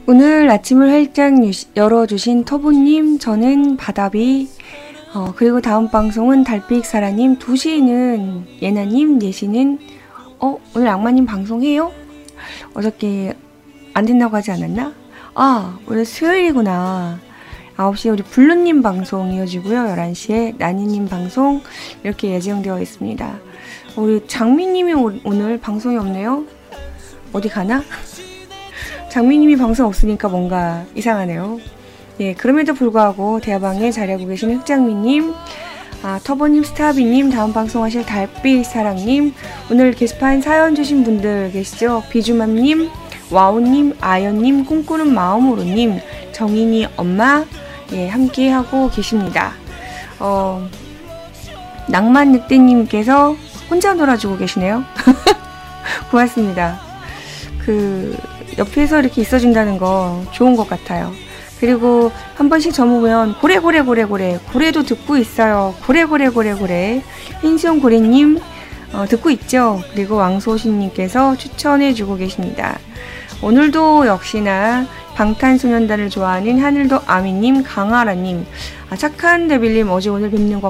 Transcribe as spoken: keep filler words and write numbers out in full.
오늘 아침을 활짝 열어주신 터보님, 저는 바다비, 어, 그리고 다음 방송은 달빛사라님, 두 시에는 예나님, 네 시는, 어, 오늘 악마님 방송해요? 어저께 안 된다고 하지 않았나? 아, 오늘 수요일이구나. 아홉 시에 우리 블루님 방송 이어지고요. 열한 시에 나니님 방송 이렇게 예정되어 있습니다. 우리 장미님이 오, 오늘 방송이 없네요. 어디 가나? 장미님이 방송 없으니까 뭔가 이상하네요. 예, 그럼에도 불구하고 대화방에 자리하고 계신 흑장미님, 아, 터보님, 스타비님, 다음 방송하실 달빛사랑님, 오늘 게시판 사연 주신 분들 계시죠? 비주맘님, 와우님, 아연님, 꿈꾸는 마음으로님, 정인이 엄마, 예, 함께 하고 계십니다. 어, 낭만 늑대님께서 혼자 놀아주고 계시네요. 고맙습니다. 그, 옆에서 이렇게 있어준다는 거 좋은 것 같아요. 그리고 한 번씩 저으면 고래고래고래고래 고래도 듣고 있어요. 고래고래고래고래 흰수염 고래님 어, 듣고 있죠. 그리고 왕소신님께서 추천해주고 계십니다. 오늘도 역시나 방탄소년단을 좋아하는 하늘도 아미님, 강아라님, 아, 착한 데빌님 어제 오늘 뵙는 것